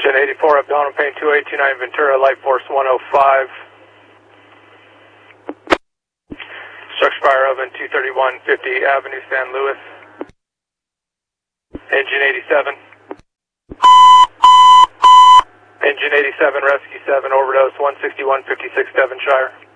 Engine 84 up Donald Payne 2829 Ventura, Light Force 105. Structure fire oven 23150 Avenue San Luis. Engine 87. Engine 87, Rescue 7, overdose 16156 Devonshire.